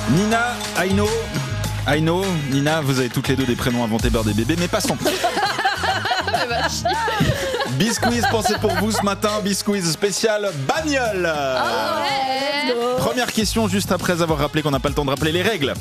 Nina, Aino, Nina, vous avez toutes les deux des prénoms inventés par des bébés, mais passons. Bisquiz pensé pour vous ce matin, Bisquiz spécial bagnole. Première question juste après avoir rappelé qu'on n'a pas le temps de rappeler les règles.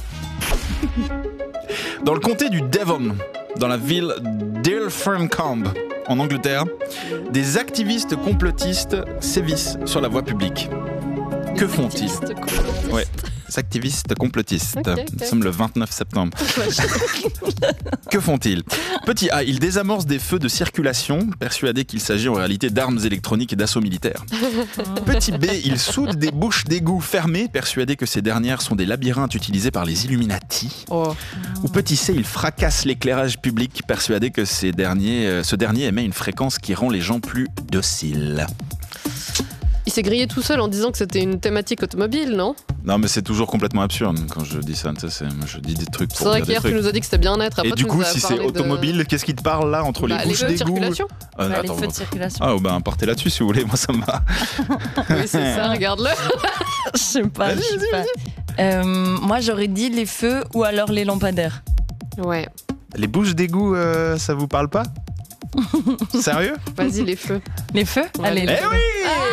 Dans le comté du Devon, dans la ville d'Ilfracombe, en Angleterre, des activistes complotistes sévissent sur la voie publique. Que font-ils ? Ouais, des activistes complotistes. Okay. Nous sommes le 29 septembre. Que font-ils ? Petit A, ils désamorcent des feux de circulation, persuadés qu'il s'agit en réalité d'armes électroniques et d'assauts militaires. Petit B, ils soudent des bouches d'égout fermées, persuadés que ces dernières sont des labyrinthes utilisés par les Illuminati. Ou petit C, ils fracassent l'éclairage public, persuadés que ce dernier émet une fréquence qui rend les gens plus dociles. Il s'est grillé tout seul en disant que c'était une thématique automobile, non ? Non, mais c'est toujours complètement absurde quand je dis ça. Je dis des trucs pour C'est vrai dire des qu'hier trucs. tu nous as dit que c'était bien-être. Après, Et du tu coup, nous as si c'est parlé automobile, qu'est-ce qui te parle là entre les les bouches feux de d'égout circulation. Les feux de circulation. Ah, ben partez là-dessus si vous voulez, moi ça me va. Oui, c'est ça, regarde-le. Je sais pas. Moi, j'aurais dit les feux ou alors les lampadaires. Ouais, Les bouches d'égout, ça vous parle pas ? Sérieux ? vas-y, les feux. Les feux ? Ouais, Allez, les les Eh feux. oui !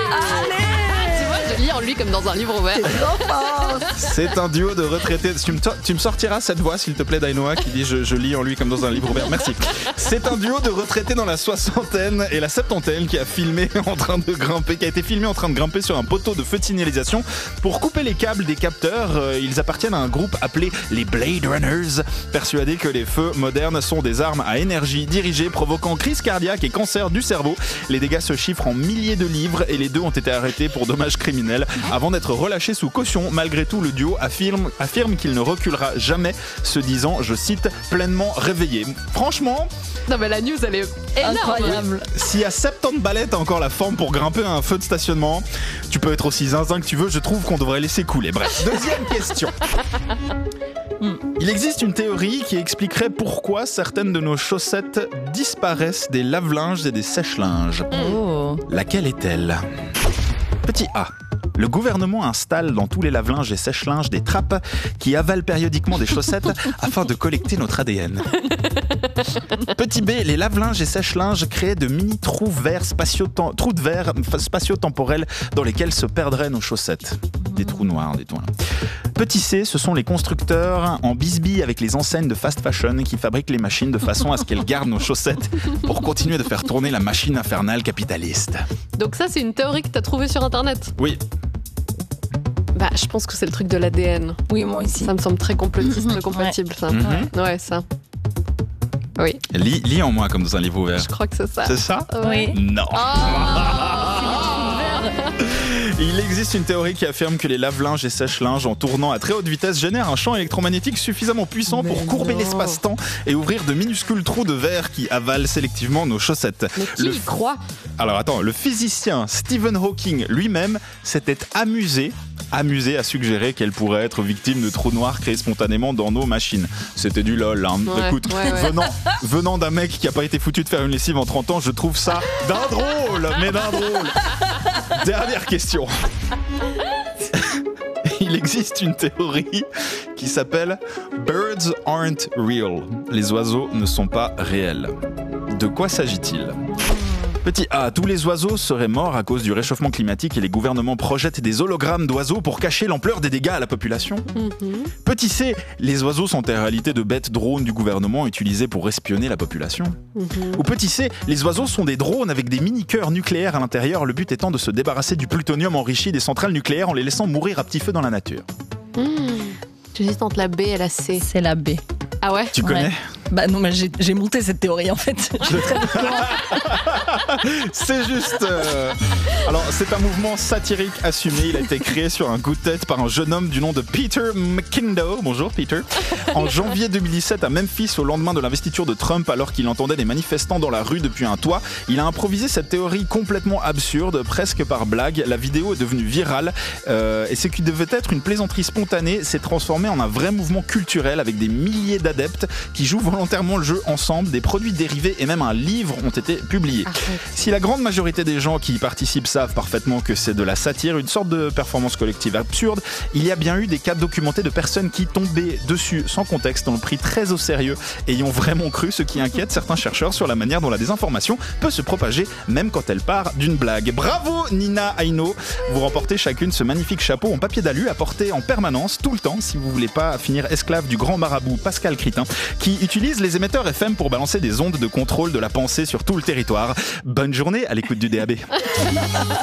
Tu vois, je lis en lui comme dans un livre ouvert. C'est un duo de retraités. Tu me sortiras cette voix, s'il te plaît, d'Ainoa, qui dit je lis en lui comme dans un livre ouvert. Merci. C'est un duo de retraités dans la soixantaine et la septantaine qui a été filmé en train de grimper sur un poteau de feu de signalisation pour couper les câbles des capteurs. Ils appartiennent à un groupe appelé les Blade Runners, persuadés que les feux modernes sont des armes à énergie dirigée provoquant crise cardiaque et cancer du cerveau. Les dégâts se chiffrent en milliers de livres et les deux ont été arrêtés pour dommages criminels avant d'être relâchés sous caution. Malgré tout, le duo affirme qu'il ne reculera jamais, se disant, je cite, pleinement réveillé. Franchement, Non, mais la news, elle est énorme. Incroyable. si à 70 balais t'as encore la forme pour grimper à un feu de stationnement, tu peux être aussi zinzin que tu veux, je trouve qu'on devrait laisser couler. Bref, deuxième question. Il existe une théorie qui expliquerait pourquoi certaines de nos chaussettes disparaissent des lave-linges et des sèche-linges. Oh. Laquelle est-elle ? Petit A. Le gouvernement installe dans tous les lave-linges et sèche-linges des trappes qui avalent périodiquement des chaussettes afin de collecter notre ADN. Petit B, les lave-linges et sèche-linges créaient de mini trous de verre spatio-temporels dans lesquels se perdraient nos chaussettes. Des trous noirs, des trous. Petit C, ce sont les constructeurs en bisbille avec les enseignes de fast fashion qui fabriquent les machines de façon à ce qu'elles gardent nos chaussettes pour continuer de faire tourner la machine infernale capitaliste. Donc ça, c'est une théorie que t'as trouvée sur Internet. Oui. Bah, je pense que c'est le truc de l'ADN. Oui, moi aussi. Ça me semble très complotiste, très compatible, ça. Ouais, ça. Oui, Lis en moi comme dans un livre ouvert. je crois que c'est ça. C'est ça ? Ouais. Oui. Non. Ah. Il existe une théorie qui affirme que les lave-linges et sèche-linges en tournant à très haute vitesse génèrent un champ électromagnétique suffisamment puissant pour courber l'espace-temps et ouvrir de minuscules trous de verre qui avalent sélectivement nos chaussettes. Mais qui y croit ? Alors attends, le physicien Stephen Hawking lui-même s'était amusé à suggérer qu'elle pourrait être victime de trous noirs créés spontanément dans nos machines. C'était du lol, hein. Ouais, Écoute, ouais. venant d'un mec qui a pas été foutu de faire une lessive en 30 ans, je trouve ça d'un drôle. Dernière question. Il existe une théorie qui s'appelle Birds aren't real. Les oiseaux ne sont pas réels. De quoi s'agit-il ? Petit A, tous les oiseaux seraient morts à cause du réchauffement climatique et les gouvernements projettent des hologrammes d'oiseaux pour cacher l'ampleur des dégâts à la population. Petit C, les oiseaux sont en réalité de bêtes drones du gouvernement utilisées pour espionner la population. Ou petit C, les oiseaux sont des drones avec des mini-cœurs nucléaires à l'intérieur, le but étant de se débarrasser du plutonium enrichi des centrales nucléaires en les laissant mourir à petit feu dans la nature. J'hésite entre la B et la C. C'est la B. Ah ouais ? Tu connais ? Bah non, mais j'ai monté cette théorie en fait. C'est juste. Alors, c'est un mouvement satirique assumé. Il a été créé sur un coup de tête par un jeune homme du nom de Peter McKindow. Bonjour, Peter. En janvier 2017, à Memphis, au lendemain de l'investiture de Trump, alors qu'il entendait des manifestants dans la rue depuis un toit, il a improvisé cette théorie complètement absurde, presque par blague. La vidéo est devenue virale et ce qui devait être une plaisanterie spontanée s'est transformé en un vrai mouvement culturel avec des milliers d'adeptes qui jouent volontairement volontairement le jeu ensemble, des produits dérivés et même un livre ont été publiés. Si la grande majorité des gens qui y participent savent parfaitement que c'est de la satire, une sorte de performance collective absurde, il y a bien eu des cas documentés de personnes qui tombaient dessus sans contexte, ont le pris très au sérieux et y ont vraiment cru, ce qui inquiète certains chercheurs sur la manière dont la désinformation peut se propager même quand elle part d'une blague. Bravo Nina, Aino, vous remportez chacune ce magnifique chapeau en papier d'alu à porter en permanence, tout le temps, si vous voulez pas finir esclave du grand marabout Pascal Critin, qui utilise les émetteurs FM pour balancer des ondes de contrôle de la pensée sur tout le territoire. Bonne journée à l'écoute du DAB.